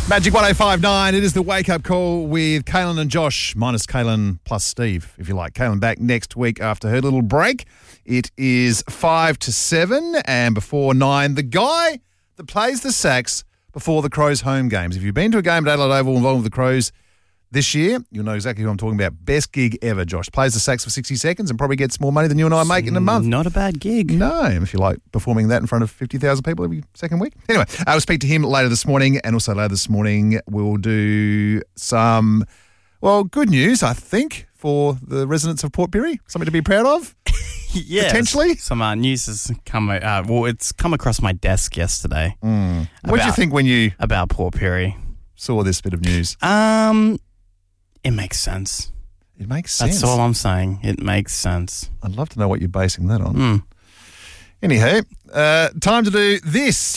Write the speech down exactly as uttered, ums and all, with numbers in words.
Magic one oh five nine, it is the wake-up call with Kaylin and Josh, minus Kaylin plus Steve, if you like. Kaylin back next week after her little break. It is five to seven, and before nine, the guy that plays the sax before the Crows home games. If you've been to a game at Adelaide Oval involving the Crows this year, you'll know exactly who I'm talking about. Best gig ever, Josh. Plays the sax for sixty seconds and probably gets more money than you and I make in a month. Not a bad gig. No, if you like performing that in front of fifty thousand people every second week. Anyway, I'll speak to him later this morning, and also later this morning we'll do some, well, good news, I think, for the residents of Port Pirie. Something to be proud of, yes. potentially. Some uh, news has come, uh, well, it's come across my desk yesterday. Mm. What did you think when you about Port Pirie saw this bit of news? Um, it makes sense. It makes sense. That's all I'm saying. It makes sense. I'd love to know what you're basing that on. Mm. Anyhow, uh, time to do this.